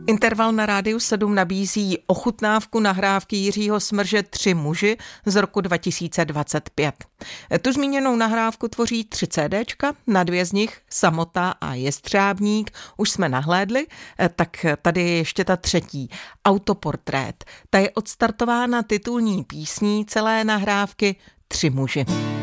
Interval na Rádiu 7 nabízí ochutnávku nahrávky Jiřího Smrže Tři muži z roku 2025. Tu zmíněnou nahrávku tvoří 3 CDčka, na 2 z nich, Samota a Jestřábník, už jsme nahlédli, tak tady je ještě ta 3, Autoportrét. Ta je odstartována titulní písní celé nahrávky Tři muži.